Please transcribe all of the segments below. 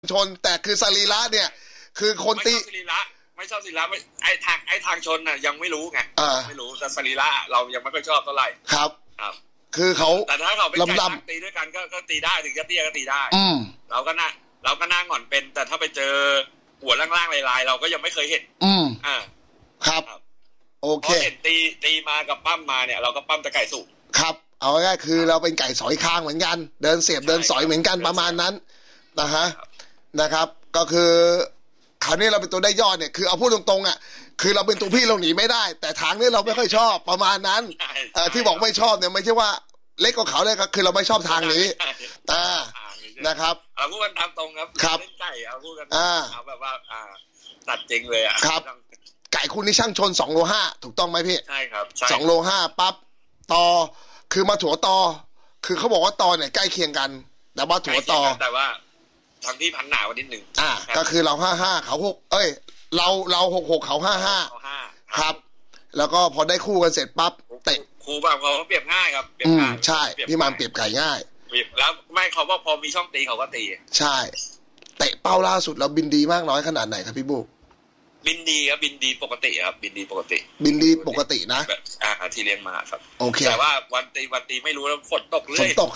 ชนแต่คือสรีระเนี่ยคือคนตีไม่ชอบสรีระไม่ไอทางชนน่ะยังไม่รู้ไงไม่รู้แต่สรีระเรายังไม่ค่อยชอบเท่าไหร่ครับคือเขาแต่ถ้าเขาเป็นไก่ตั้งตีด้วยกันก็ตีได้ถึงจะเตี้ยก็ตีได้เราก็นั่งหง่อนเป็นแต่ถ้าไปเจอหัวล่างๆลายๆเราก็ยังไม่เคยเห็นครับโอเคเห็นตีมากับปั้มมาเนี่ยเราก็ปั้มแต่ไก่สุกครับเอาง่ายๆคือเราเป็นไก่สอยคางเหมือนกันเดินเสียบเดินสอยเหมือนกันประมาณนั้นนะฮะนะครับก็คือคราวนี้เราเป็นตัวได้ยอดเนี่ยคือเอาพูดตรงๆอ่ะคือเราเป็นตัวพี่เราหนีไม่ได้แต่ทางนี้เราไม่ค่อยชอบประมาณนั้นที่บอกไม่ชอบเนี่ยไม่ใช่ว่าเล็กกว่าเขาเลยก็คือเราไม่ชอบทางนี้นะครับเอาพูดกันตามตรงครับเล่นไก่เอาพูดกันเอาแบบว่าตัดจริงเลยอ่ะครับไก่คุณนี่ช่างชน2.5 โลถูกต้องไหมพี่ใช่ครับ 2.5 โลปั๊บตอคือมาถั่วตอคือเขาบอกว่าตอเนี่ยใกล้เคียงกันแต่ว่าถั่วตอแต่ว่าทางที่พันหนาวนิดนึงก็คือเรา55เขา6เรา66เขา55ครับแล้วก็พอได้คู่กันเสร็จปั๊บเตะคู่แบบเขาเปรียบง่ายครับใช่พี่มันเปรียบไก่ง่ายแล้วไม่เขาว่าพอมีช่องตีเขาก็ตีใช่เตะเป้าล่าสุดเราบินดีมากน้อยขนาดไหนครับพี่บุ๊กบินดีครับบินดีปกติครับบินดีปกตินะที่เลี้ยงมาครับโอเคแต่ว่าวันตีไม่รู้แล้วฝนตกเลยฝนตก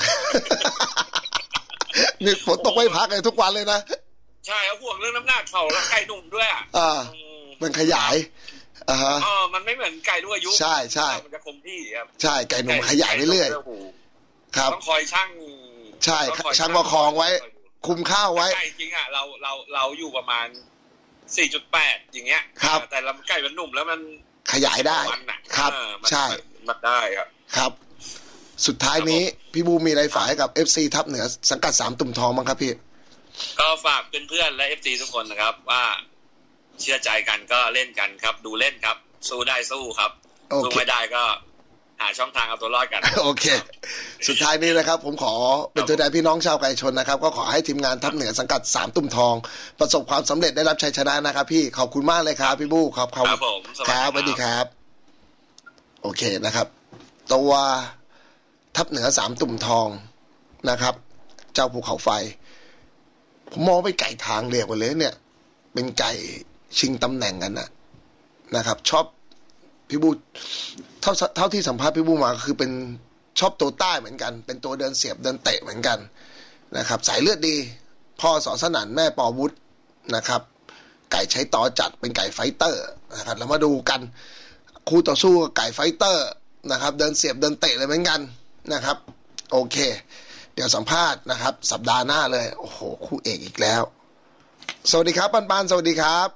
นี่ฝนตกไม่พักเลยทุกวันเลยนะใช่เขาห่วงเรื่องน้ำหนักเขาแล้วไก่หนุ่มด้วยมันขยายมันไม่เหมือนไก่ด้วยอายุใช่มันจะคงที่ครับใช่ไก่หนุ่มขยายไปเรื่อยครับต้องคอยช่างใช่ช่างประคองไว้คุมข้าวไว้ไก่จริงอ่ะเราอยู่ประมาณ4.8 อย่างเงี้ยแต่ลำไก่มันหนุ่มแล้วมันขยายได้ครับใช่มันได้ครับสุดท้ายนี้พี่บูมีอะไรฝากให้กับ FC ทัพเหนือสังกัด3ตุ่มทองบ้างครับพี่ก็ฝากเพื่อนๆและ FC ทุกคนนะครับว่าเชื่อใจกันก็เล่นกันครับดูเล่นครับสู้ได้สู้ครับสู้ไม่ได้ก็หาช่องทางเอาตัวรอดกันโอเคสุดท้ายนี้นะครับผมขอเป็นตัวแทนพี่น้องชาวไก่ชนนะครับก็ขอให้ทีมงานทัพเหนือสังกัด3ตุ่มทองประสบความสำเร็จได้รับชัยชนะนะครับพี่ขอบคุณมากเลยครับพี่บูครับผมครับสวัสดีครับโอเคนะครับตัวทัพเหนือ3ตุ่มทองนะครับเจ้าภูเขาไฟผมมองไปไก่ทางเรียกว่าเลยเนี่ยเป็นไก่ชิงตำแหน่งกันนะครับชอบพี่บูเท่าที่สัมภาษณ์พี่บูมาคือเป็นชอบตัวใต้เหมือนกันเป็นตัวเดินเสียบเดินเตะเหมือนกันนะครับสายเลือดดีพ่อสอสนั่นแม่ปอวุฒินะครับไก่ใช้ต่อจัดเป็นไก่ไฟเตอร์นะครับเรามาดูกันคู่ต่อสู้ไก่ไฟเตอร์นะครับเดินเสียบเดินเตะเลยเหมือนกันนะครับโอเคเดี๋ยวสัมภาษณ์นะครับสัปดาห์หน้าเลยโอ้โหคู่เอกอีกแล้วสวัสดีครับปันสวัสดีครับ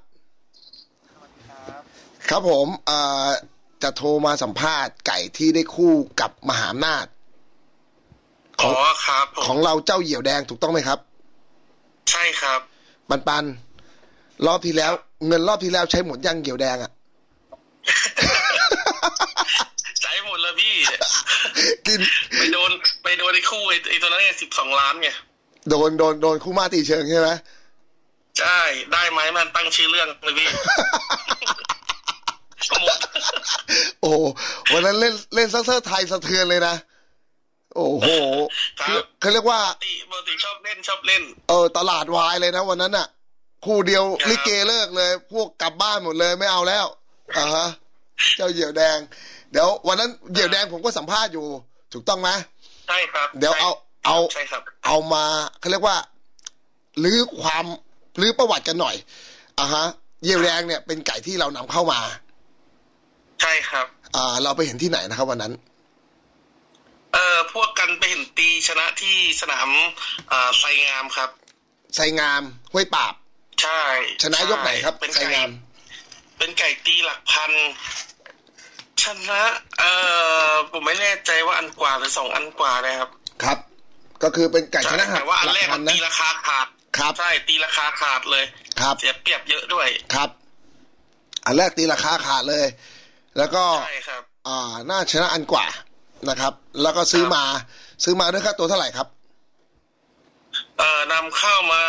ครับผมจะโทรมาสัมภาษณ์ไก่ที่ได้คู่กับมหาอำนาจครับของเราเจ้าเหยี่ยวแดงถูกต้องไหมครับใช่ครับปันรอบที่แล้วเงินรอบที่แล้วใช้หมดยังเหยี่ยวแดงใช้หมดแล้วพี่กินไปโดนไอ้คู่ไอ้ตัวนั้น12 ล้านไงโดนคู่มาตีเชิงใช่ไหมใช่ได้ไหมมันตั้งชื่อเรื่องเลยพี่โอ้วันนั้นเล่นซักเซอร์ไทยสะเทือนเลยนะโอ้โหเขาเรียกว่าปกติชอบเล่นตลาดวายเลยนะวันนั้นคู่เดียวลิเกเลิกเลยพวกกลับบ้านหมดเลยไม่เอาแล้วเจ้าเหยี่ยวแดงเดี๋ยววันนั้นเหยี่ยวแดงผมก็สัมภาษณ์อยู่ถูกต้องไหมใช่ครับเดี๋ยวเอามาเขาเรียกว่าลื้อประวัติกันหน่อยเหยี่ยวแดงเนี่ยเป็นไก่ที่เรานำเข้ามาใช่ครับเราไปเห็นที่ไหนนะครับวันนั้นพวกกันไปเห็นตีชนะที่สนามไซงามครับไซงามห้วยปราบใช่ชนะยกไหนครับไซงามเป็นไก่ตีหลักพันชนะผมไม่แน่ใจว่าอันกว่าหรือ2 อันกว่านะครับครับก็คือเป็นไก่ชนะแต่ว่าอันแรกมันตีราคาขาดครับใช่ตีราคาขาดเลยครับเสียเปรียบเยอะด้วยครับอันแรกตีราคาขาดเลยแล้วก็ใช่ครับน่าชนะอันกว่านะครับแล้วก็ซื้อมาด้วยค่าตัวเท่าไหร่ครับนำเข้ามา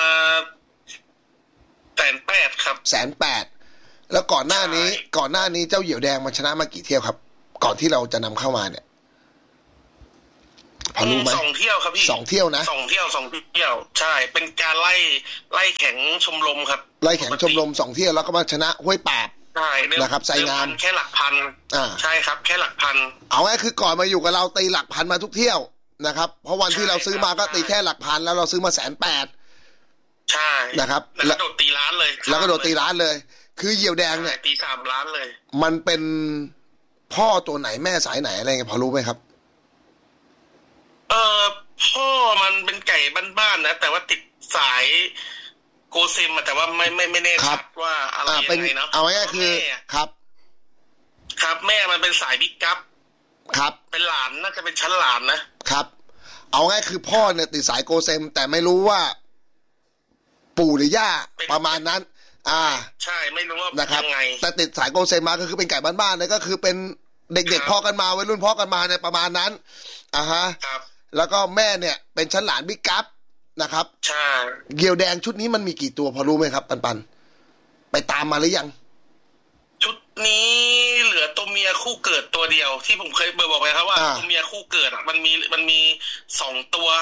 180,000ครับ 180,000แล้วก่อนหน้านี้เจ้าเหยี่ยวแดงมันชนะมากี่เที่ยวครับก่อนที่เราจะนำเข้ามาเนี่ยพอรู้ไหม 2 เที่ยวครับพี่ 2 เที่ยวนะ 2 เที่ยวใช่เป็นการไล่แข่งชมรมครับไล่แข่งชมรม2 เที่ยวแล้วก็มาชนะห้วยปราบใช่นะครับไซงามแค่หลักพันใช่ครับแค่หลักพันเอาง่ายคือก่อนมาอยู่กับเราตีหลักพันมาทุกเที่ยวนะครับเพราะวันที่เราซื้อมาก็ตีแค่หลักพันแล้วเราซื้อมา180,000ใช่นะครับแล้วก็โดดตีล้านเลยแล้วก็โดดตีล้านเลยคือเหยี่ยวแดงเนี่ยตี3 ล้านเลยมันเป็นพ่อตัวไหนแม่สายไหนอะไรเงี้ยพอรู้ไหมครับพ่อมันเป็นไก่บ้านๆนะแต่ว่าติดสายโกเซมแต่ว่าไม่แน่ชัดว่าอะไรยังไงเนาะเอาง่ายๆคือครับแม่มันเป็นสายบิ๊กกั๊บครับเป็นหลานน่าจะเป็นชั้นหลานนะครับเอาง่ายคือพ่อเนี่ยติดสายโกเซมแต่ไม่รู้ว่าปู่หรือย่าประมาณนั้นใช่ไม่รู้ว่ายังไงแต่ติดสายโกเซมมาก็คือเป็นไก่บ้านๆเนี่ยก็คือเป็นเด็กๆพ่อกันมาวัยรุ่นพ่อกันมาเนี่ยประมาณนั้นฮะแล้วก็แม่เนี่ยเป็นชั้นหลานบิ๊กกั๊บนะครับใช่เหยี่ยวแดงชุดนี้มันมีกี่ตัวพอรู้ไหมครับปันไปตามมาหรือยังชุดนี้เหลือตัวเมียคู่เกิดตัวเดียวที่ผมเคยบอกไปครับว่าตัวเมียคู่เกิดมันมี2 ตัว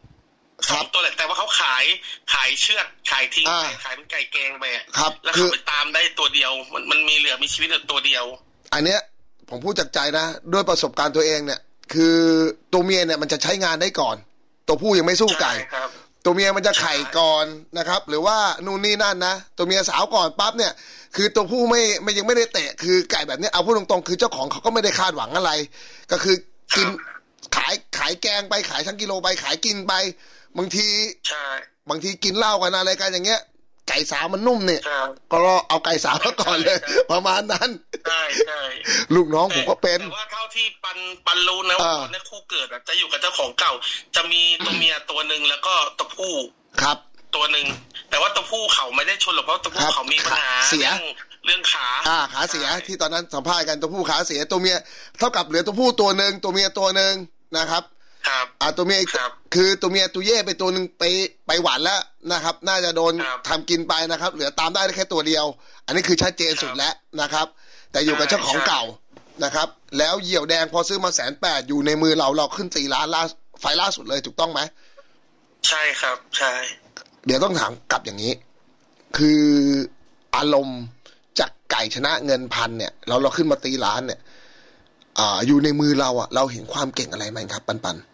2 ตัวแหละแต่ว่าเขาขายเชือดขายทิ้งไปขายเป็นไก่แกงไปแล้วเขาไปตามได้ตัวเดียวมันมีเหลือมีชีวิตตัวเดียวอันเนี้ยผมพูดจากใจนะด้วยประสบการณ์ตัวเองเนี่ยคือตัวเมียเนี่ยมันจะใช้งานได้ก่อนตัวผู้ยังไม่สู้ไก่ตัวเมียมันจะไข่ก่อนนะครับหรือว่านู่นนี่นั่นนะตัวเมียสาวก่อนปั๊บเนี่ยคือตัวผู้ไม่ยังไม่ได้เตะคือไก่แบบนี้เอาพูดตรงๆคือเจ้าของเขาก็ไม่ได้คาดหวังอะไรก็คือกินขายแกงไปขายทั้งกิโลไปขายกินไปบางทีกินเหล้ากันอะไรกันอย่างเงี้ยไก่สาวมันนุ่มเนี่ยก็เอาไก่สาวมาก่อนเลยประมาณนั้นใช่ลูกน้องผมก็เป็นแต่ว่าเท่าที่ปันรู้นะว่าในคู่เกิดจะอยู่กับเจ้าของเก่าจะมีตัวเมียตัวนึงแล้วก็ตัวผู้ครับตัวนึงแต่ว่าตัวผู้เขาไม่ได้ชนหรอกเพราะตัวผู้เขามีปัญหาเสียเรื่องขาเสียที่ตอนนั้นสัมภาษณ์กันตัวผู้ขาเสียตัวเมียเท่ากับเหลือตัวผู้ตัวนึงตัวเมียตัวนึงนะครับตัวเมียคือตัวเมียตัวเย่ไปตัวนึงไปหวานแล้วนะครับน่าจะโดนทำกินไปนะครับเหลือตามได้แค่ตัวเดียวอันนี้คือชัดเจนสุดแล้วนะครับแต่อยู่กับเจ้าของเก่านะครับแล้วเหยี่ยวแดงพอซื้อมา180,000อยู่ในมือเราขึ้น4 ล้านไฟล่าสุดเลยถูกต้องไหมใช่ครับใช่เดี๋ยวต้องถามกลับอย่างนี้คืออารมณ์จากไก่ชนะเงินพันเนี่ยเราขึ้นมาตีล้านเนี่ยอยู่ในมือเราเราเห็นความเก่งอะไรไหมครับปัน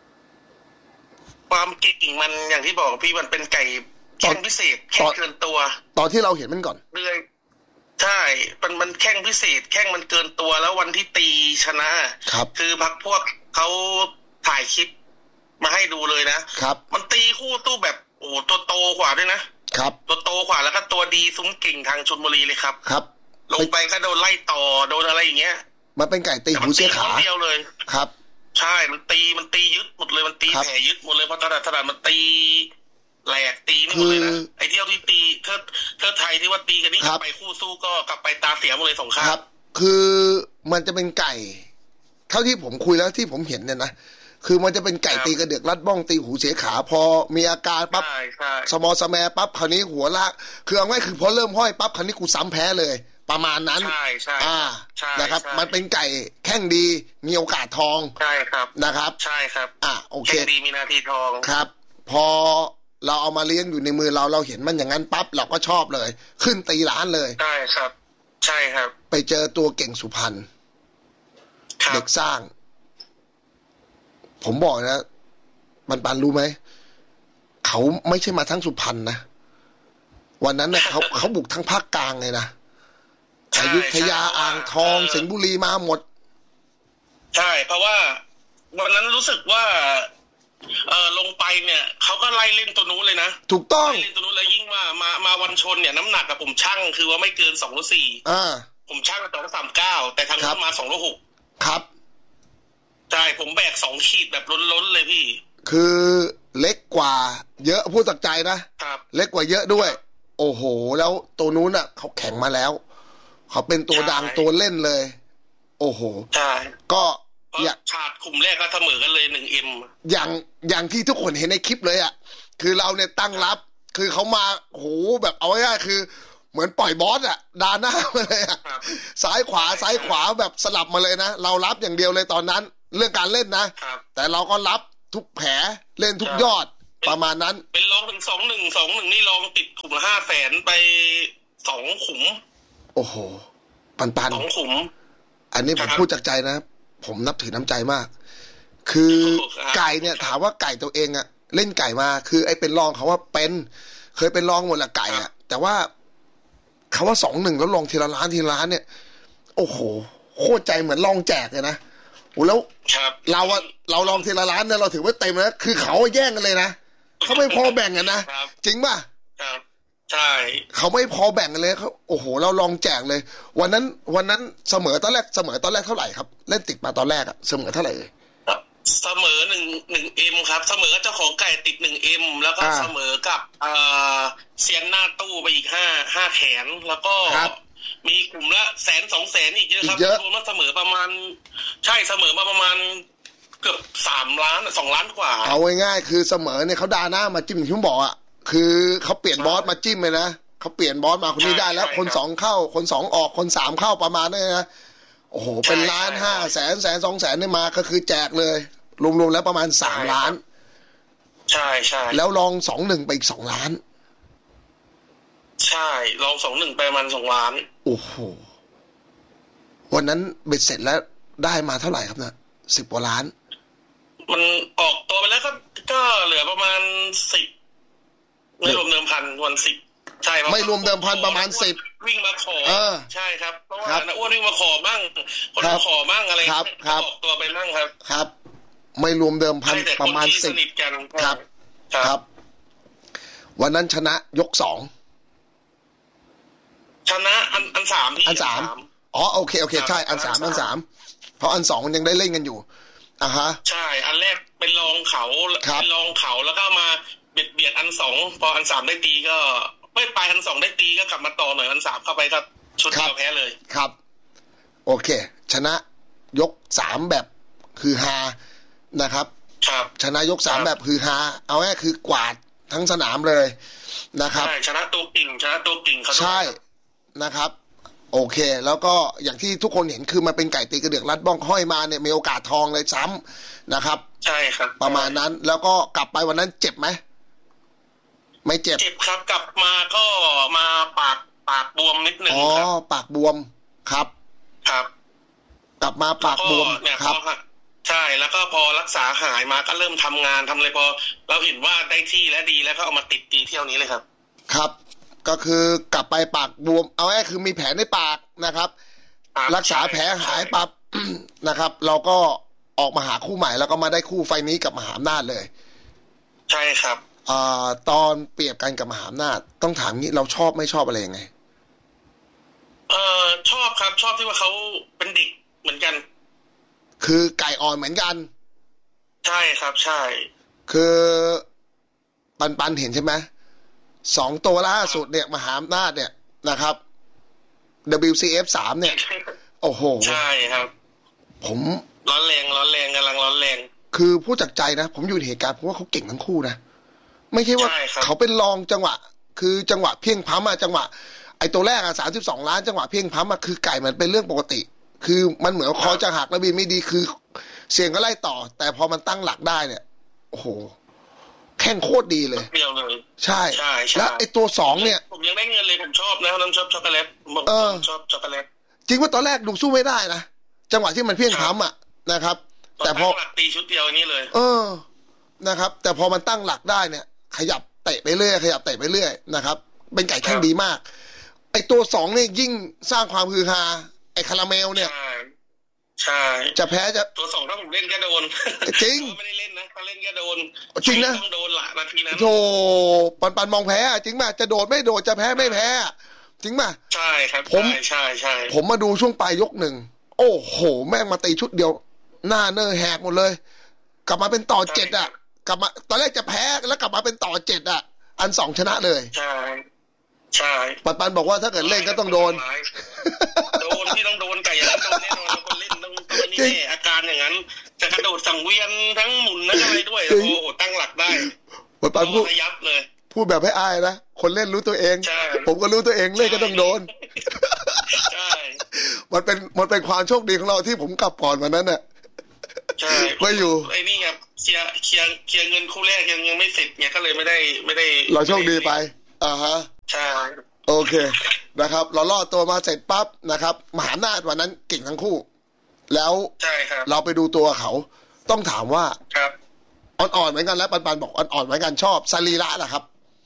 ความเก่งมันอย่างที่บอกพี่มันเป็นไก่แข่งพิเศษแข่งเกินตัวตอนที่เราเห็นมันก่อนเลยใช่มันแข่งพิเศษแข่งมันเกินตัวแล้ววันที่ตีชนะครับคือพักพวกเขาถ่ายคลิปมาให้ดูเลยนะครับมันตีคู่ตู้แบบโอ้ตัวโตกว่าด้วยนะครับตัวโตกว่าแล้วก็ตัวดีซุ้มเก่งทางชลบุรีเลยครับครับลงไปก็โดนไล่ต่อโดนอะไรอย่างเงี้ยมันเป็นไก่ตีหูเสียขาเดียวเลยครับใช่มันตียึดหมดเลยมันตีแผลยึดหมดเลยเพราะถนัดมันตีแหลกตีไม่หมดเลยนะไอ้เที่ยวที่ตีเธอไทยที่ว่าตีกันนี่กลับไปคู่สู้ก็กลับไปตาเสียหมดเลย2 ข้างครับคือมันจะเป็นไก่เท่าที่ผมคุยแล้วที่ผมเห็นเนี่ยนะคือมันจะเป็นไก่ตีกระเดือกรัดบ้องตีหูเสียขาพอมีอาการปั๊บสมอสแมปั๊บคราวนี้หัวลากคือเอาง่ายคือพอเริ่มห้อยปั๊บคราวนี้กูซ้ำแพ้เลยประมาณนั้นใช่นะครับมันเป็นไก่แข้งดีมีโอกาสทองใช่ครับนะครับใช่ครับโอเคแข้งดีมีนาทีทองครับพอเราเอามาเลี้ยงอยู่ในมือเราเห็นมันอย่างนั้นปั๊บเราก็ชอบเลยขึ้นตีล้านเลยใช่ครับใช่ครับไปเจอตัวเก่งสุพรรณเด็กสร้างผมบอกนะปันรู้ไหมเขาไม่ใช่มาทั้งสุพรรณนะวันนั้นเนี่ยเขาบุกทั้งภาคกลางเลยนะอยุธยาอ่างทองสิงห์บุรีมาหมดใช่เพราะว่าวันนั้นรู้สึกว่าลงไปเนี่ยเขาก็ไล่เล่นตัวนู้นเลยนะถูกต้องไล่เล่นตัวนู้นเลยยิ่งมาวันชนเนี่ยน้ำหนักกับผมชั่งคือว่าไม่เกิน204ผมชั่ง239แต่ทางนู้นมา206 ครับใช่ผมแบก2 ขีดแบบล้นๆเลยพี่คือเล็กกว่าเยอะพูดจากใจนะครับเล็กกว่าเยอะด้วยโอ้โหแล้วตัวนู้นอ่ะเขาแข่งมาแล้วเขาเป็นตัวดังตัวเล่นเลยโอ้โหใช่ก็ฉากกลุ่มแรกก็เสมอกันเลย 1M อย่างที่ทุกคนเห็นในคลิปเลยอ่ะคือเราเนี่ยตั้งรับคือเขามาโหแบบเอาง่ายๆคือเหมือนปล่อยบอสอ่ะดาหน้ามาเลยอ่ะซ้ายขวาแบบสลับมาเลยนะเรารับอย่างเดียวเลยตอนนั้นเรื่องการเล่นนะแต่เราก็รับทุกแผลเล่นทุกยอดประมาณนั้นเป็นลองถึง2-1นี่ลองติดขุมละ500,000ไป2 ขุมโอ้โหปัน 2 ขุมอันนี้ผมพูดจากใจนะผมนับถือน้ำใจมากคือไก่เนี่ยถามว่าไก่ตัวเองอะเล่นไก่มาคือไอ้เป็นรองเขาว่าเคยเป็นรองหมดละไก่อะแต่ว่าเขาว่า2-1แล้วลองทีละล้านเนี่ยโอ้โหโคตรใจเหมือนลองแจกเลยนะโอ้แล้วเราลองทีละล้านเนี่ยเราถือว่าเต็มนะคือเขาแย่งกันเลยนะเขาไม่พอแบ่งกันนะจริงป่ะใช่เขาไม่พอแบ่งกันเลยเขาโอ้โหเราลองแจกเลยวันนั้นเสมอตอนแรกเท่าไหร่ครับเล่นติดมาตอนแรกอะเสมอเท่าไหร่เลยเสมอ1Mครับเสมอเจ้าของไก่ติด1Mแล้วก็เสมอกับเซียนหน้าตู้ไปอีก5 แขนแล้วก็มีกลุ่มละ100,000-200,000อีกเยอะครับรวมแล้วเสมอประมาณใช่เสมอมาประมาณเกือบ3 ล้าน2 ล้านกว่าเอาง่ายๆคือเสมอเนี่ยเขาด่าหน้ามาจิ้มที่ผมบอกอ่ะคือเขาเปลี่ยนบอสมาจิ้มเลยนะเขาเปลี่ยนบอสมาคนนี้ได้แล้วคน2เข้าคน2ออกคน3เข้าประมาณนี้นะโอ้โหเป็น1,500,000 100,000 200,000นี่มาก็คือแจกเลยรวมๆแล้วประมาณ3 ล้านใช่แล้วลอง2-1ไปอีก2 ล้านใช่ลอง2-1ไปประมาณ2 ล้านโอ้โหวันนั้นเบ็ดเสร็จแล้วได้มาเท่าไหร่ครับนะ10 กว่าล้านมันออกตัวไปแล้วก็เหลือประมาณ10ไม่รวมเดิมพันวัน10ใช่ไม่รวมเดิมพันประมาณ10 วิ่งมาขอใช่ครับเพราะว่าอ้วนวิ่งมาขอมั่งคนมาขอมั่งอะไรออกตัวไปมั่งครับไม่รวมเดิมพันประมาณ 10 ครับวันนั้นชนะยก2 ชนะอัน3ที่อัน3อ๋อโอเคใช่อัน3เพราะอัน2มันยังได้เล่นกันอยู่ฮะใช่อันแรกเป็นรองเขาแล้วก็มาเบียดอัน2พออัน3ได้ตีก็ไม่ไปอัน2ได้ตีก็กลับมาต่อหน่อยอัน3เข้าไปครับชุดเดียวแพ้เลยครับโอเคชนะยก3แบบคือฮานะครับชนะยก3แบบคือฮาเอาง่ายคือกวาดทั้งสนามเลยนะครับใช่ชนะตัวกิ่งเขาใช่นะครับโอเคแล้วก็อย่างที่ทุกคนเห็นคือมันเป็นไก่ตีกระเดือกรัดบ้องห้อยมาเนี่ยมีโอกาสทองเลยซ้ำนะครับใช่ครับประมาณนั้นแล้วก็กลับไปวันนั้นเจ็บไหมไม่เจ็บครับกลับมาก็มาปากบวมนิดนึงครับปากบวมครับกลับมาปากบวมครับใช่แล้วก็พอรักษาหายมาก็เริ่มทำงานทำอะไรพอเราเห็นว่าได้ที่และดีแล้วก็เอามาติดตีเที่ยวนี้เลยครับครับก็คือกลับไปปากบวมเอาแค่คือมีแผลในปากนะครับรักษาแผลหายปั๊บ นะครับเราก็ออกมาหาคู่ใหม่แล้วก็มาได้คู่ไฟนี้กับมหาอำนาจเลยใช่ครับตอนเปรียบกันกับมหาอำนาจต้องถามงี้เราชอบไม่ชอบอะไรยังไงชอบครับชอบที่ว่าเขาเป็นเด็กเหมือนกันคือไก่อ่อนเหมือนกันใช่ครับใช่คือปันเห็นใช่ไหม2 ตัวล่าสุดเนี่ยมหาอำนาจเนี่ยนะครับ WCF 3เนี่ยโอ้โหใช่ครับผมร้อนแรงกำลังร้อนแรงคือผู้จักใจนะผมอยู่ในเหตุการณ์ผมว่าเขาเก่งทั้งคู่นะไม่ใช่ว่าเขาเป็นรองจังหวะคือจังหวะเพียงพั้มอะจังหวะไอ้ตัวแรกอะ32 ล้านจังหวะเพียงพั้มอะคือไก่มันเป็นเรื่องปกติคือมันเหมือนคอจะหักแล้วบินไม่ดีคือเสียงก็ไล่ต่อแต่พอมันตั้งหลักได้เนี่ยโอ้โหแข่งโคตรดีเลยเดียวเลยใช่แล้วไอ้ตัว2เนี่ยผมยังได้เงินเลยผมชอบนะน้ำชอบช็อกโกแลตชอบช็อกโกแลตจริงว่าตอนแรกดูสู้ไม่ได้นะจังหวะที่มันเพี้ยงพ้ำอ่ะนะครับแต่พอตีชุดเดียวนี้เลยนะครับแต่พอมันตั้งหลักได้เนี่ยขยับเตะไปเรื่อยนะครับเป็นไก่แข่งดีมากไอ้ตัว2เนี่ยยิ่งสร้างความฮือฮาไอ้คาราเมลเนี่ยใช่จะแพ้จะตัว2ถ้าผมเล่นก็โดนจริงไม่ได้เล่นนะถ้าเล่นก็โดนจริงนะต้องโดนละนาทีนั้นโธ่ปันมองแพ้จริงป่ะจะโดดไม่โดดจะแพ้ไม่แพ้จริงป่ะใช่ครับใช่ผมมาดูช่วงปลายยก1โอ้โหแม่งมาตีชุดเดียวหน้าเนอแหกหมดเลยกลับมาเป็นต่อ7อ่ะกลับมาตอนแรกจะแพ้แล้วกลับมาเป็นต่อ7อ่ะอัน2ชนะเลยใช่ปันบอกว่าถ้าเกิดเล่นก็ต้องโดนที่ต้องโดนไก่อย่างนั้นโดนแน่นอนคนเล่นต้องนี่อาการอย่างนั้นจะกระโดดสังเวียนทั้งหมุนทั้งอะไรด้วยโอ้โหตั้งหลักได้ปันพูดยับเลยพูดแบบให้อายนะคนเล่นรู้ตัวเองผมก็รู้ตัวเองเล่นก็ต้องโดนใช่มันเป็นความโชคดีของเราที่ผมกลับก่อนวันนั้นน่ะใช่ไม่อยู่ไอ้นี่ไงเคลียร์เงินคู่แรกยังไม่เสร็จเนี่ยก็เลยไม่ได้เราโชคดีไปฮะใช่โอเคนะครับเราล่อตัวมาเสร็จปั๊บนะครับมหาอำนาจวันนั้นเก่งทั้งคู่แล้วใช่ครับเราไปดูตัวเขาต้องถามว่าครับอ่อนๆเหมือนกันแล้วปันบอกอ่อนๆเหมือนกันชอบสรีระล่ะครับ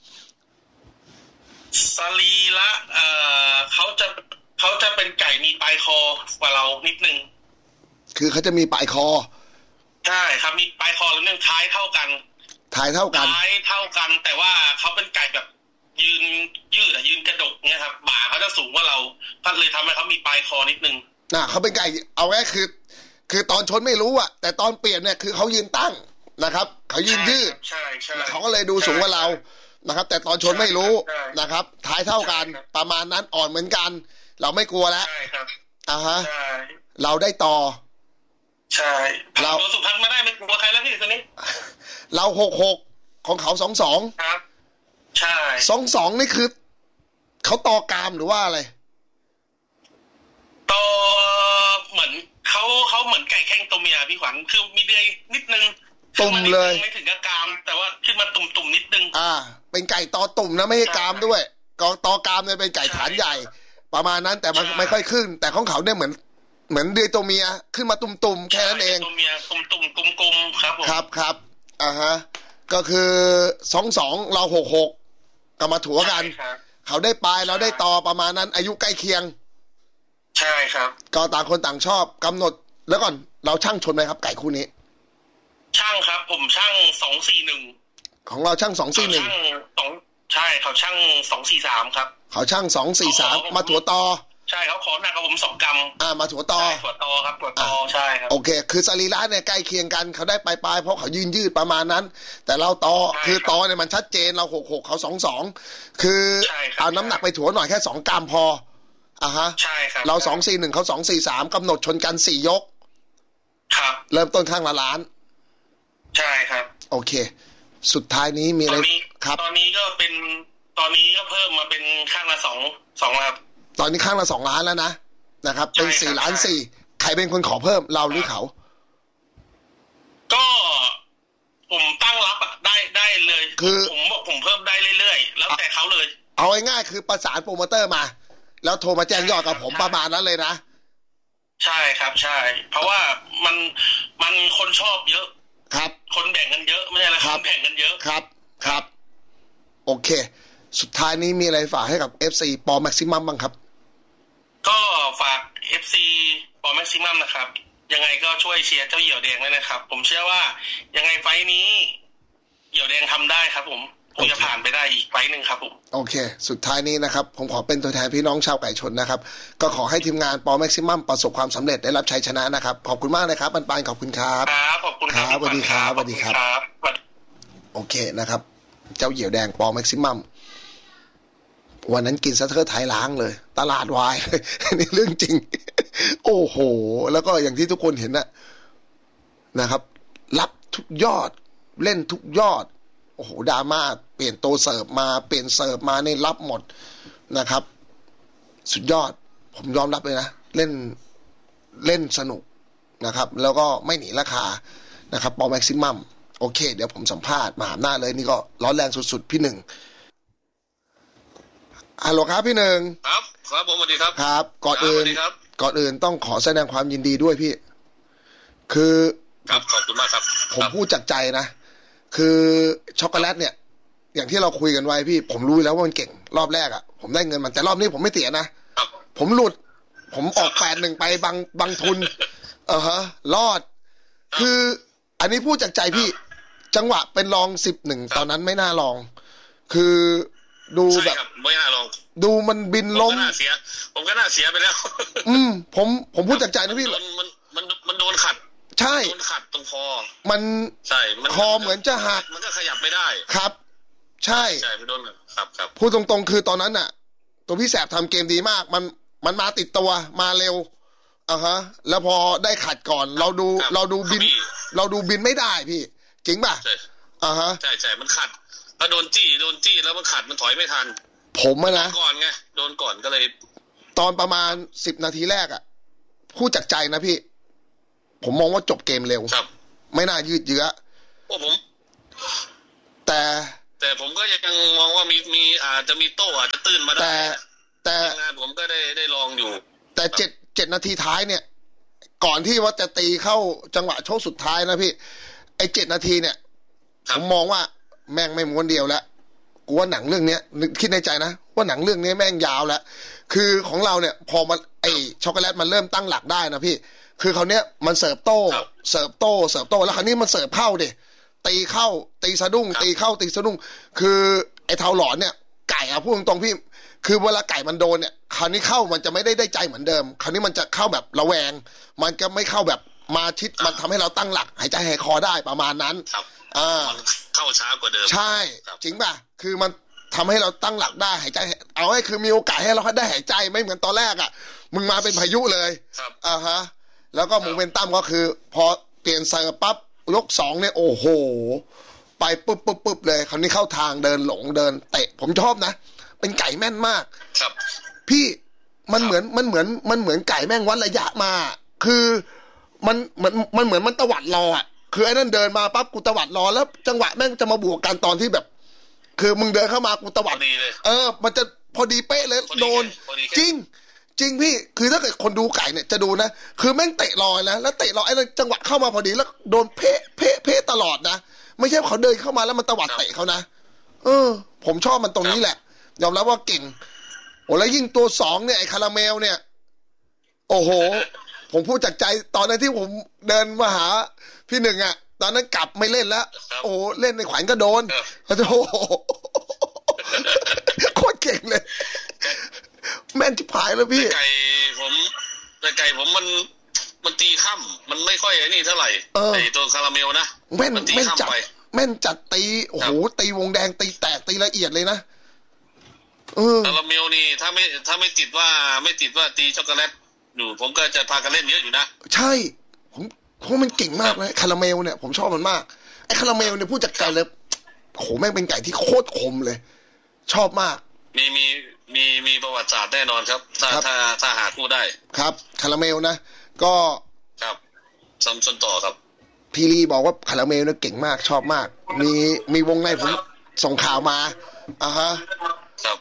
สรีระเขาจะเป็นไก่มีปลายคอกว่าเรานิดนึงคือเขาจะมีปลายคอใช่ครับมีปลายคอแล้วเนี่ยท้ายเท่ากันท้ายเท่ากันแต่ว่าเขาเป็นไก่แบบยืนกระดกเนี่ยครับบ่าเขาจะสูงกว่าเราก็เลยทำให้เขามีปลายคอนิดนึงเขาเป็นไก่เอาแค่คือตอนชนไม่รู้อะแต่ตอนเปลี่ยนเนี่ยคือเขายืนตั้งนะครับเขายืนยืดใช่เขาก็เลยดูสูงกว่าเรานะครับแต่ตอนชนไม่รู้นะครับท้ายเท่ากันประมาณนั้นอ่อนเหมือนกันเราไม่กลัวแล้วใช่ครับฮะเราได้ต่อใช่เราตัวสุพรรณมาได้ไม่กลัวใครแล้วพี่ตัวนี้เรา66ของเขา22 ครับใช่ 22นี่คือเขาต่อกามหรือว่าอะไรต่อเหมือนเขาเหมือนไก่แข้งตัวเมียพี่ขวัญคือมีเดือยนิดนึงตุ่มเลยไม่ถึงกับกามแต่ว่าขึ้นมาตุ่มนิดนึงเป็นไก่ตอตุ่มนะไม่ใช่กามด้วยตอกามเนี่ยเป็นไก่ฐานใหญ่ประมาณนั้นแต่มันไม่ค่อยขึ้นแต่ของเขาเนี่ยเหมือนเดือยตัวเมียขึ้นมาตุ่มๆแค่นั้นเองตัวเมียตุ่มกลมๆครับผมครับฮะก็คือ22เรา66ก็มาถัวกันเขาได้ปลายเราได้ตอประมาณนั้นอายุใกล้เคียงใช่ครับก็ต่างคนต่างชอบกำหนดแล้วก่อนเราช่างชนไหมครับไก่คู่นี้ช่างครับผมช่าง241 ของเราช่าง 241ใช่เขาช่าง243ครับเขาช่าง243มาถัวตอใช่เขาขอหนักกับผม2 กรัมมาถัวตอครับถัวตอใช่ครับโอเคคือสรีระเนี่ยใกล้เคียงกันเขาได้ปลายเพราะเขายืดประมาณนั้นแต่เราตอคือตอเนี่ยมันชัดเจนเรา66เขา22คือเอาน้ำหนักไปถัวหน่อยแค่2 กรัมพอฮะใช่ครับเรา241เขา243กำหนดชนกัน4 ยกครับเริ่มต้นข้างละล้านใช่ครับโอเคสุดท้ายนี้มีอะไรครับตอนนี้ก็เพิ่มมาเป็นข้างละ2ครับตอนนี้ข้างละ2 ล้านแล้วนะครับเป็น4.4 ล้านใครเป็นคนขอเพิ่มเราหรือเขาก็ผมตั้งรับได้เลยคือผมเพิ่มได้เรื่อยๆแล้วแต่เขาเลยเอาง่ายๆคือประสานโปรโมเตอร์มาแล้วโทรมาแจ้งยอดกับผมประมาณนั้นเลยนะใช่ครับใช่เพราะว่ามันคนชอบเยอะครับคนแบ่งกันเยอะไม่ใช่อะไรคนแบ่งกันเยอะครับโอเคสุดท้ายนี้มีอะไรฝากให้กับ FC ปอแม็กซิมัมบ้างครับก็ฝาก FC ปอแม็กซิมัมนะครับยังไงก็ช่วยเชียร์เจ้าเหยี่ยวแดงด้วยนะครับผมเชื่อว่ายังไงไฟนี้เหยี่ยวแดงทำได้ครับผมจะผ่านไปได้อีกไฟนึงครับผมโอเคสุดท้ายนี้นะครับผมขอเป็นตัวแทนพี่น้องชาวไก่ชนนะครับก็ขอให้ทีมงานปอแม็กซิมัมประสบความสำเร็จได้รับชัยชนะนะครับขอบคุณมากเลยครับปันขอบคุณครับขอบคุณครับสวัสดีครับโอเคนะครับเจ้าเหยี่ยวแดงปอแม็กซิมัมวันนั้นกินซะเทอร์ไทยล้างเลยตลาดวายนี่เรื่องจริงโอ้โหแล้วก็อย่างที่ทุกคนเห็นนะครับรับทุกยอดเล่นทุกยอดโอ้โหดราม่าเปลี่ยนตัวเสิร์ฟมาเปลี่ยนเสิร์ฟมาในรับหมดนะครับสุดยอดผมยอมรับเลยนะเล่นสนุกนะครับแล้วก็ไม่หนีราคานะครับปอแม็กซิมัมโอเคเดี๋ยวผมสัมภาษณ์มหาอำนาจเลยนี่ก็ร้อนแรงสุดๆพี่หนึ่งฮัลโหลครับพี่หนึ่งครับผมสวัสดีครับครับก่อนอื่นต้องขอแสดงความยินดีด้วยพี่คือครับขอบคุณมากครับผมพูดจากใจนะคือช็อกโกแลตเนี่ยอย่างที่เราคุยกันไว้พี่ผมรู้แล้วว่ามันเก่งรอบแรกผมได้เงินมันแต่รอบนี้ผมไม่เสียนะผมหลุดผมออก8-1ไปบางทุนรอดคืออันนี้พูดจากใจพี่จังหวะเป็นรอง11ตอนนั้นไม่น่าลองคือดูแบบไม่น่าลองดูมันบินล้มผมก็น่าเสียไปแล้วผมพูดจากใจนะพี่มันโดนขัดใช่โดนขัดตรงคอมันใช่คอเหมือนจะหักมันก็ขยับไม่ได้ครับใช่ไม่โดนครับพูดตรงๆคือตอนนั้นตัวพี่แสบทำเกมดีมากมันมาติดตัวมาเร็วแล้วพอได้ขัดก่อนเราดูบินไม่ได้พี่จริงป่ะใช่มันขัดแล้วโดนจี้แล้วมันขัดมันถอยไม่ทันผมนะก่อนไงโดนก่อนก็เลยตอนประมาณ10 นาทีแรกพูดจากใจนะพี่ผมมองว่าจบเกมเร็วไม่น่ายืดเยื้อโอ้ผมแต่ผมก็ยังมองว่ามีอาจจะมีโต้อาจจะตื้นมาได้แต่งานผมก็ได้ลองอยู่แต่7 นาทีท้ายเนี่ยก่อนที่ว่าจะตีเข้าจังหวะโชคสุดท้ายนะพี่ไอ้7 นาทีเนี่ยผมมองว่าแม่งไม่ม้วนเดียวแล้วกูว่าหนังเรื่องนี้คิดในใจนะว่าหนังเรื่องนี้แม่งยาวแล้วคือของเราเนี่ยพอมาไอ้ช็อกโกแลตมันเริ่มตั้งหลักได้นะพี่คือคราวเนี้ยมันเสิร์ฟโต้แล้วคราวนี้มันเสิร์ฟเข้าดิตีเข้าตีสะดุ้งตีเข้าตีสะดุ้งคือไอ้เทาหลอนเนี่ยไก่พูดตรงๆพี่คือเวลาไก่มันโดนเนี่ยคราวนี้เข้ามันจะไม่ได้ใจเหมือนเดิมคราวนี้มันจะเข้าแบบระแวงมันจะไม่เข้าแบบมาชิดมันทำให้เราตั้งหลักหายใจหายคอได้ประมาณนั้นเข้าช้ากว่าเดิมใช่จริงป่ะคือมันทำให้เราตั้งหลักได้หายใจเอาให้คือมีโอกาสให้เราได้หายใจไม่เหมือนตอนแรกมึงมาเป็นพายุเลยฮะแล้วก็โมเมนตัมก็คือพอเปลี่ยนเซิร์ฟปั๊บยก2เนี่ยโอ้โหไปปุ๊บเลยคราวนี้เข้าทางเดินหลงเดินเตะผมชอบนะเป็นไก่แม่นมากครับพี่มันเหมือนไก่แม่งวัดระยะมาคือมันเหมือนมันตวัดรอคือไอ้นั่นเดินมาปั๊บกูตวัดรอแล้วจังหวะแม่งจะมาบวกกันตอนที่แบบคือมึงเดินเข้ามากูตวัดมันจะพอดีเป๊ะเลยโดนจริงพี่คือถ้าเกิดคนดูไก่เนี่ยจะดูนะคือแม่งเตะรอนะแล้วเตะรอไอ้จังหวะเข้ามาพอดีแล้วโดนเพ่ตลอดนะไม่ใช่เขาเดินเข้ามาแล้วมันตวัดเตะเขานะผมชอบมันตรงนี้แหละยอมรับว่าเก่งโอ้แล้วยิ่งตัว2เนี่ยไอ้คาราเมลเนี่ยโอ้โหผมพูดจากใจตอนนั้นที่ผมเดินมาหาพี่หนึ่งตอนนั้นกลับไม่เล่นแล้วโอ้เล่นในขวัญก็โดนโอ้โหโคตรเก่งเลยแม่นที่ผายแล้วพี่ไก่ผมมันตีค่ำมันไม่ค่อยไอ้นี่เท่าไหร่ไอ้ตัวคาราเมลนะแม่นจัดตีโอ้โหตีวงแดงตีแตกตีละเอียดเลยนะคาราเมลนี่ถ้าไม่ติดว่าตีช็อกโกแลตอยู่ผมก็จะพากันเล่นเยอะอยู่นะใช่เพราะมันเก่งมากเลยคาราเมลเนี่ยผมชอบมันมากไอ้คาราเมลเนี่ยพูดจากใจเลยโอ้โหแม่งเป็นไก่ที่โคตรคมเลยชอบมากมีประวัติศาสตร์แน่นอนครับถ้าหาพูดได้ครับคาราเมลนะก็ครับซ้ำจนต่อครับพี่ลีบอกว่าคาราเมลเนี่ยเก่งมากชอบมากมีวงในผมส่งข่าวมาฮะครับ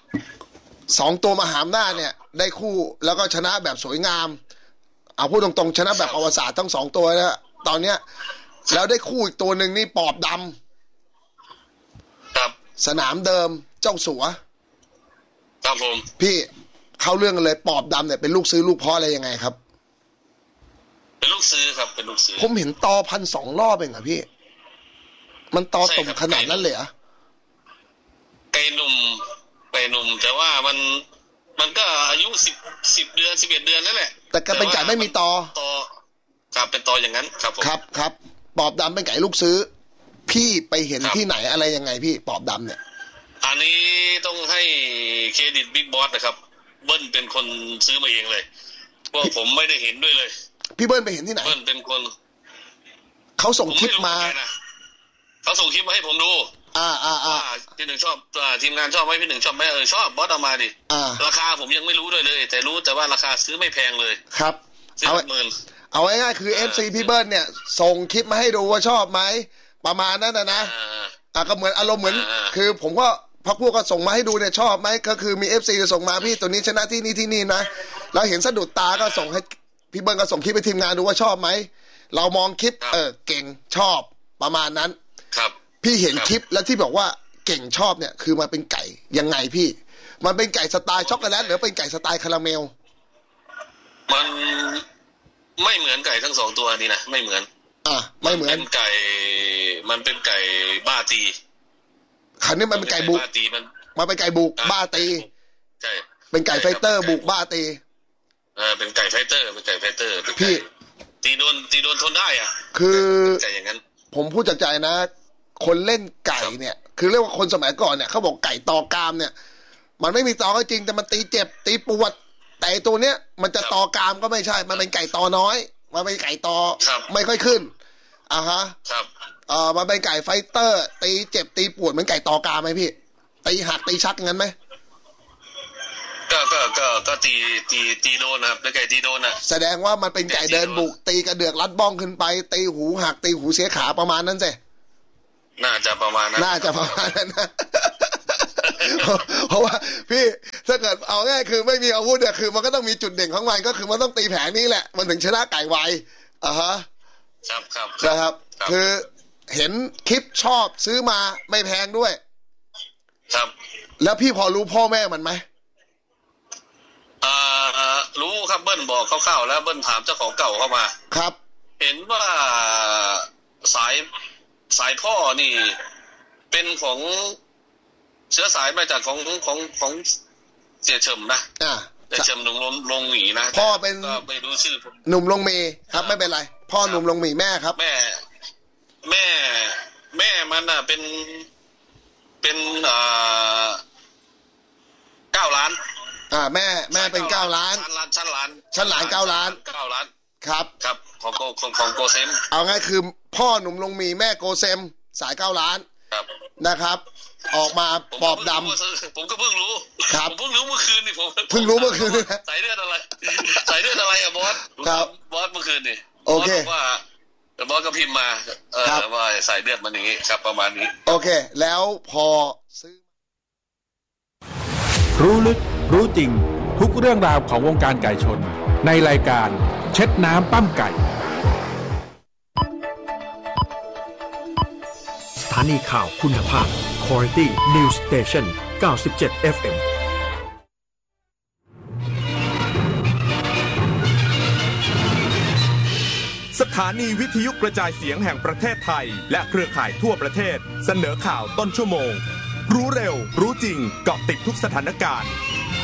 2ตัวมหาอำนาจเนี่ยได้คู่แล้วก็ชนะแบบสวยงามเอาพูดตรงๆชนะแบบประวัติศาสตร์ทั้ง2ตัวแล้วตอนเนี้ยแล้วได้คู่อีกตัวหนึ่งนี่ปอบดำครับสนามเดิมเจ้าสัวครับผมพี่เข้าเรื่องกันเลยปอบดำเนี่ยเป็นลูกซื้อลูกพ่ออะไรยังไงครับเป็นลูกซื้อครับเป็นลูกซื้อผมเห็นตอ1,200 รอบเองพี่มันตอตุ่มขนาดนั้นเลยไก่หนุ่มแต่ว่ามันก็อายุ10 เดือน11 เดือนนั่นแหละแต่ก็เป็นไก่ไม่มีตอครับเป็นตออย่างนั้นครับผมครับปอบดำเป็นไก่ลูกซื้อพี่ไปเห็นที่ไหนอะไรยังไงพี่ปอบดำเนี่ยอันนี้ต้องให้เครดิตบิ๊กบอสนะครับเบิ้ลเป็นคนซื้อมาเองเลยเพราะผมไม่ได้เห็นด้วยเลยพี่เบิ้ลไปเห็นที่ไหนเบิ้ลเป็นคนเขาส่งคลิปมาเขาส่งคลิปมาให้ผมดูพี่หนึ่งชอบทีมงานชอบไหมพี่หนึ่งชอบไหมชอบบอสเอามาดิราคาผมยังไม่รู้ด้วยเลยแต่รู้แต่ว่าราคาซื้อไม่แพงเลยครับเอาง่ายๆคือ FC พี่เบิ้ลเนี่ยส่งคลิปมาให้ดูว่าชอบไหมประมาณนั้นนะก็เหมือนอารมณ์เหมือนคือผมก็พักพวกก็ส่งมาให้ดูเนี่ยชอบไหมก็คือมี FC ส่งมาพี่ตัวนี้ชนะที่นี่นะเราเห็นสะดุดตาก็ส่งให้พี่เบิ้ลก็ส่งคลิปไปทีมงานดูว่าชอบไหมเรามองคลิปเก่งชอบประมาณนั้นครับพี่เห็นคลิปแล้วที่บอกว่าเก่งชอบเนี่ยคือมันเป็นไก่ยังไงพี่มันเป็นไก่สไตล์ช็อกโกแลตหรือเป็นไก่สไตล์คาราเมลมันไม่เหมือนไก่ทั้ง2ตัวนี่นะไม่เหมือนไม่เหมือนมันเป็นไก่บ้าตีคราวนี้มันเป็นไก่บุกมันเป็นไก่บุกบ้าตีใช่เป็นไก่ไฟเตอร์บุกบ้าตีเป็นไก่ไฟเตอร์พี่ตีโดนทนได้คือไก่อย่างนั้นผมพูดจากใจนะคนเล่นไก่เนี่ยคือเรียกว่าคนสมัยก่อนเนี่ยเขาบอกไก่ตอกามเนี่ยมันไม่มีตอก็จริงแต่มันตีเจ็บตีปวดแต่ตัวเนี้ยมันจะตอกามก็ไม่ใช่มันเป็นไก่ตอน้อยมันเป็นไก่ตอไม่ค่อยขึ้นฮะมันเป็นไก่ไฟเตอร์ตีเจ็บตีปวดเหมือนไก่ตอกามไหมพี่ตีหักตีชักงั้นไหมก็ก็ตีโดนนะครับไก่ตีโดนนะแสดงว่ามันเป็นไก่เดินบุกตีกระเดือกรัดบ้องขึ้นไปตีหูหักตีหูเสียขาประมาณนั้นสิน่าจะประมาณนั้นนะเพราะว่าพี่ถ้าเกิดเอาง่ายคือไม่มีอาวุธเนี่ยคือมันก็ต้องมีจุดเด่นของมันก็คือมันต้องตีแผงนี้แหละมันถึงชนะไก่ไวฮะครับนะครับคือเห็นคลิปชอบซื้อมาไม่แพงด้วยครับแล้วพี่พอรู้พ่อแม่มันไหมรู้ครับเบิ้ลบอกคร่าวๆแล้วเบิ้ลถามเจ้าของเก่าเข้ามาครับเห็นว่าสายพ่อนี่เป็นของเชื้อสายมาจากของเสี่ยเฉิมนะเสี่ยเฉิมหนุ่มลงหมีนะพ่อเป็นไม่รู้ชื่อหนุ่มลงมีครับไม่เป็นไรพ่อหนุ่มลงมีแม่ครับแม่มันน่ะเป็น9 ล้านแม่เป็น9 ล้านชั้นล้าน 9 ล้านครับของโกเซมเอาง่ายคือพ่อหนุ่มลงมีแม่โกเซมสาย9 ล้านนะครับออกมาปอบดำผมก็เพิ่งรู้ครับผมเพิ่งรู้เมื่อคืนนี่ผมเพิ่งรู้เมื่อคืนสายเลือดอะไรอะบอสเมื่อคืนนี่โอเคว่าบอสก็พิมพ์มาว่าสายเลือดมันอย่างงี้ครับประมาณนี้โอเคแล้วพอซื้อรู้ลึกรู้จริงทุกเรื่องราวของวงการไก่ชนในรายการเช็ดน้ำปั้มไก่สถานีข่าวคุณภาพ Quality News Station 97 FM สถานีวิทยุกระจายเสียงแห่งประเทศไทยและเครือข่ายทั่วประเทศเสนอข่าวต้นชั่วโมงรู้เร็วรู้จริงเกาะติดทุกสถานการณ์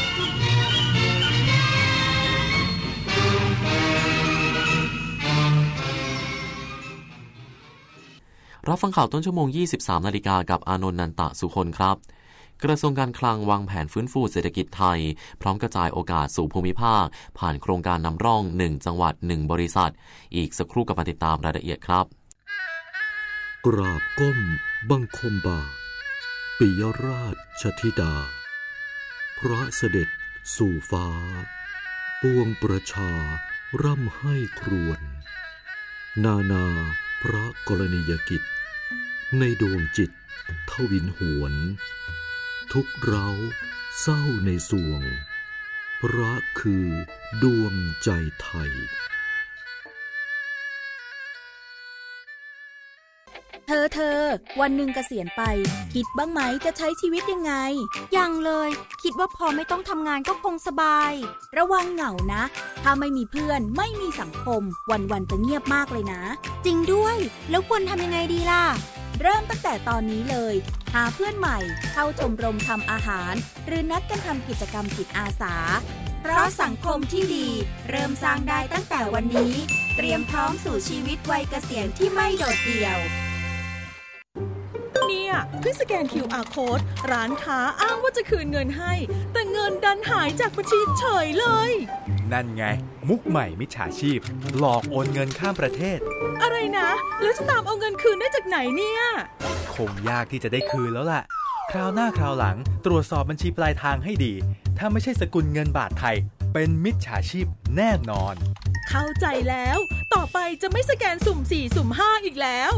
รับฟังข่าวต้นชั่วโมง 23 นาฬิกากับอานนท์ นันตะสุคนครับกระทรวงการคลังวางแผนฟื้นฟูเศรษฐกิจไทยพร้อมกระจายโอกาสสู่ภูมิภาคผ่านโครงการนำร่อง1จังหวัด1บริษัทอีกสักครู่กับมาติดตามรายละเอียดครับกราบก้มบังคมบาทปิยราชธิดาพระเสด็จสู่ฟ้าปวงประชาร่ำให้ครวญนาพระกรณียกิจในดวงจิตทวินหวนทุกเร้าเศร้าในสวงพระคือดวงใจไทยเธอวันหนึ่งเกษียณไปคิดบ้างไหมจะใช้ชีวิตยังไงยังเลยคิดว่าพอไม่ต้องทำงานก็คงสบายระวังเหงานะถ้าไม่มีเพื่อนไม่มีสังคมวันๆจะเงียบมากเลยนะจริงด้วยแล้วควรทำยังไงดีล่ะเริ่มตั้งแต่ตอนนี้เลยหาเพื่อนใหม่เข้าชมรมทำอาหารหรือนัดกันทำกิจกรรมจิตอาสาเพราะสังคมที่ดีเริ่มสร้างได้ตั้งแต่วันนี้เตรียมพร้อมสู่ชีวิตวัยเกษียณที่ไม่โดดเดี่ยวเนี่ยเพิ่งสแกน QR Code ร้านค้าอ้างว่าจะคืนเงินให้แต่เงินดันหายจากบัญชีเฉยเลยนั่นไงมุกใหม่มิจฉาชีพหลอกโอนเงินข้ามประเทศอะไรนะแล้วจะตามเอาเงินคืนได้จากไหนเนี่ยคงยากที่จะได้คืนแล้วล่ะคราวหน้าคราวหลังตรวจสอบบัญชีปลายทางให้ดีถ้าไม่ใช่สกุลเงินบาทไทยเป็นมิจฉาชีพแน่นอนเข้าใจแล้วต่อไปจะไม่สแกนสุ่ม4สุ่ม5อีกแล้ว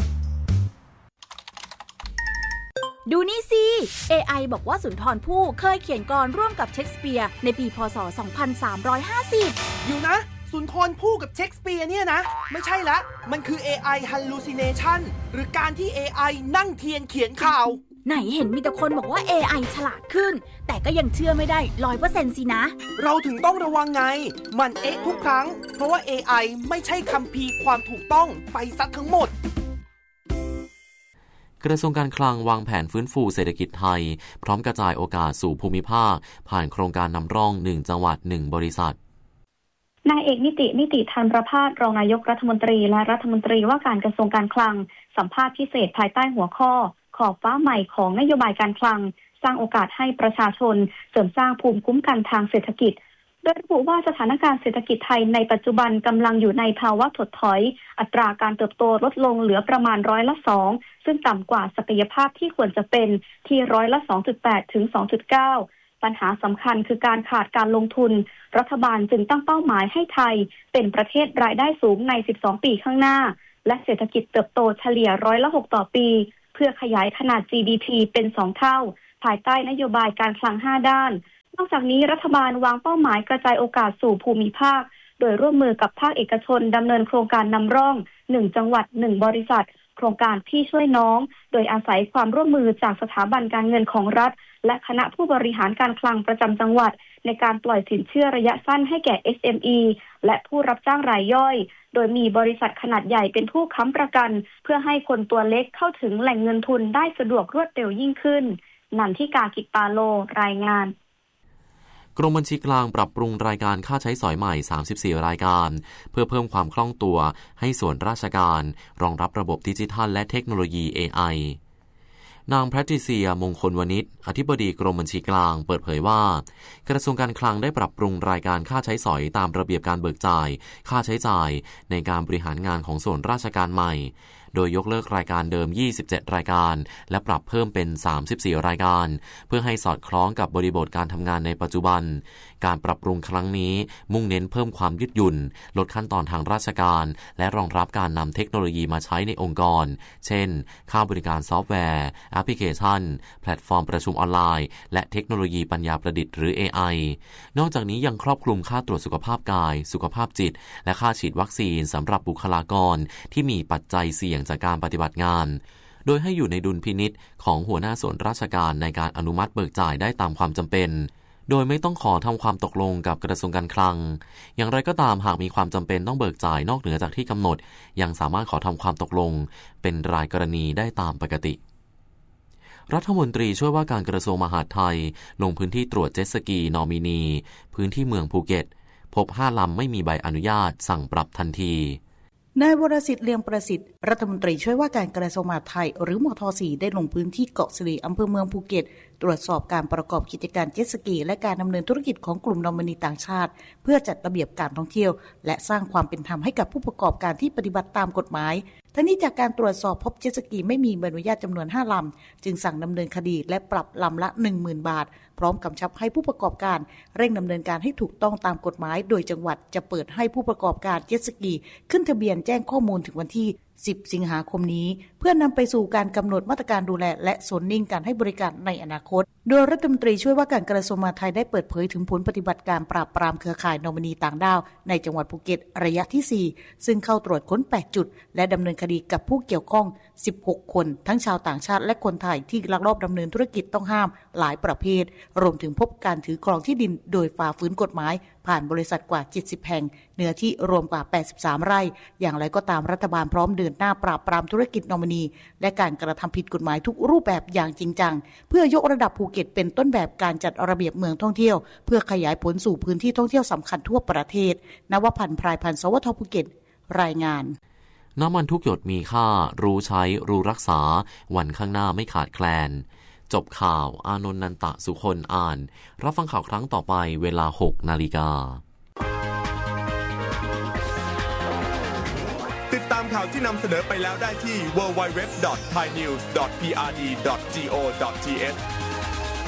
ดูนี่สิ AI บอกว่าสุนทรภู่เคยเขียนกลอนร่วมกับเชคสเปียร์ในปีพ.ศ. 2350 อยู่นะสุนทรภู่กับเชคสเปียร์เนี่ยนะไม่ใช่ละมันคือ AI hallucination หรือการที่ AI นั่งเทียนเขียนข่าวไหนเห็นมีแต่คนบอกว่า AI ฉลาดขึ้นแต่ก็ยังเชื่อไม่ได้ 100% สินะเราถึงต้องระวังไงมันทุกครั้งเพราะว่า AI ไม่ใช่คัมภีร์ความถูกต้องไปซะทั้งหมดกระทรวงการคลังวางแผนฟื้นฟูเศรษฐกิจไทยพร้อมกระจายโอกาสสู่ภูมิภาคผ่านโครงการนำร่อง1จังหวัด1บริษัทนายเอกนิติธันประภาสรองนายกรัฐมนตรีและรัฐมนตรีว่าการกระทรวงการคลังสัมภาษณ์พิเศษภายใต้หัวข้อขอบฟ้าใหม่ของนโยบายการคลังสร้างโอกาสให้ประชาชนเสริมสร้างภูมิคุ้มกันทางเศรษฐกิจโดยระบุว่าสถานการณ์เศรษฐกิจไทยในปัจจุบันกำลังอยู่ในภาวะถดถอยอัตราการเติบโตลดลงเหลือประมาณ2%ซึ่งต่ำกว่าศักยภาพที่ควรจะเป็นที่2.8 ถึง 2.9 ปัญหาสำคัญคือการขาดการลงทุนรัฐบาลจึงตั้งเป้าหมายให้ไทยเป็นประเทศรายได้สูงใน12ปีข้างหน้าและเศรษฐกิจเติบโตเฉลี่ย6%ต่อปีเพื่อขยายขนาด GDP เป็น2เท่าภายใต้นโยบายการคลัง5ด้านนอกจากนี้รัฐบาลวางเป้าหมายกระจายโอกาสสู่ภูมิภาคโดยร่วมมือกับภาคเอกชนดำเนินโครงการนำร่อง1จังหวัด1บริษัทโครงการพี่ช่วยน้องโดยอาศัยความร่วมมือจากสถาบันการเงินของรัฐและคณะผู้บริหารการคลังประจำจังหวัดในการปล่อยสินเชื่อระยะสั้นให้แก่ SME และผู้รับจ้างรายย่อยโดยมีบริษัทขนาดใหญ่เป็นผู้ค้ำประกันเพื่อให้คนตัวเล็กเข้าถึงแหล่งเงินทุนได้สะดวกรวดเร็วยิ่งขึ้นนันทิกา กิจปาโลรายงานกรมบัญชีกลางปรับปรุงรายการค่าใช้สอยใหม่34รายการเพื่อเพิ่มความคล่องตัวให้ส่วนราชการรองรับระบบดิจิทัลและเทคโนโลยี AI นางแพทริเซียมงคลวณิชอธิบดีกรมบัญชีกลางเปิดเผยว่ากระทรวงการคลังได้ปรับปรุงรายการค่าใช้สอยตามระเบียบการเบิกจ่ายค่าใช้จ่ายในการบริหารงานของส่วนราชการใหม่โดยยกเลิกรายการเดิม27รายการและปรับเพิ่มเป็น34รายการเพื่อให้สอดคล้องกับบริบทการทำงานในปัจจุบันการปรับปรุงครั้งนี้มุ่งเน้นเพิ่มความยืดหยุ่นลดขั้นตอนทางราชการและรองรับการนำเทคโนโลยีมาใช้ในองค์กรเช่นค่าบริการซอฟต์แวร์แอปพลิเคชันแพลตฟอร์มประชุมออนไลน์และเทคโนโลยีปัญญาประดิษฐ์หรือ AI นอกจากนี้ยังครอบคลุมค่าตรวจสุขภาพกายสุขภาพจิตและค่าฉีดวัคซีนสำหรับบุคลากรที่มีปัจจัยเสี่ยงจากการปฏิบัติงานโดยให้อยู่ในดุลพินิจของหัวหน้าส่วนราชการในการอนุมัติเบิกจ่ายได้ตามความจำเป็นโดยไม่ต้องขอทำความตกลงกับกระทรวงการคลังอย่างไรก็ตามหากมีความจำเป็นต้องเบิกจ่ายนอกเหนือจากที่กำหนดยังสามารถขอทำความตกลงเป็นรายกรณีได้ตามปกติรัฐมนตรีช่วยว่าการกระทรวงมหาดไทยลงพื้นที่ตรวจเจ็ตสกีนอมินีพื้นที่เมืองภูเก็ตพบ5ลำไม่มีใบอนุญาตสั่งปรับทันทีนายวรสิทธิ์เลียงประสิทธิ์รัฐมนตรีช่วยว่าการกระทรวงมหาดไทยหรือมท.4 ได้ลงพื้นที่เกาะสิริอำเภอเมืองภูเก็ตตรวจสอบการประกอบกิจการเจ็ตสกีและการดำเนินธุรกิจของกลุ่มนอมินีต่างชาติเพื่อจัดระเบียบการท่องเที่ยวและสร้างความเป็นธรรมให้กับผู้ประกอบการที่ปฏิบัติตามกฎหมายทั้งนี้จากการตรวจสอบพบเจ็ตสกีไม่มีใบอนุญาตจำนวน5ลำจึงสั่งดำเนินคดีและปรับลำละ 10,000 บาทพร้อมกำชับให้ผู้ประกอบการเร่งดำเนินการให้ถูกต้องตามกฎหมายโดยจังหวัดจะเปิดให้ผู้ประกอบการเจ็ตสกีขึ้นทะเบียนแจ้งข้อมูลถึงวันที่10 สิงหาคมนี้เพื่อนำไปสู่การกำหนดมาตรการดูแลและโซนนิ่งการให้บริการในอนาคตโดยรัฐมนตรีช่วยว่าการกระทรวงมหาดไทยได้เปิดเผยถึงผลปฏิบัติการปราบปรามเครือข่ายนอมินีต่างด้าวในจังหวัดภูเก็ตระยะที่4ซึ่งเข้าตรวจค้น8จุดและดำเนินคดีกับผู้เกี่ยวข้อง16คนทั้งชาวต่างชาติและคนไทยที่ลักลอบดำเนินธุรกิจต้องห้ามหลายประเภทรวมถึงพบการถือครองที่ดินโดยฝ่าฝืนกฎหมายผ่านบริษัทกว่า70แห่งเนื้อที่รวมกว่า83ไร่อย่างไรก็ตามรัฐบาลพร้อมเดินหน้าปราบปรามธุรกิจนอมินีและการกระทำผิดกฎหมายทุกรูปแบบอย่างจริงจังเพื่อยกระดับภูเก็ตเป็นต้นแบบการจัดระเบียบเมืองท่องเที่ยวเพื่อขยายผลสู่พื้นที่ท่องเที่ยวสำคัญทั่วประเทศนวพันธ์พรายพันธ์สวทภูเก็ตรายงานน้ำมันทุกหยดมีค่ารู้ใช้รู้รักษาวันข้างหน้าไม่ขาดแคลนจบข่าวอานนท์นันตะสุคนอ่านรับฟังข่าวครั้งต่อไปเวลา 6 นาฬิกาติดตามข่าวที่นำเสนอไปแล้วได้ที่ www.thainews.prd.go.th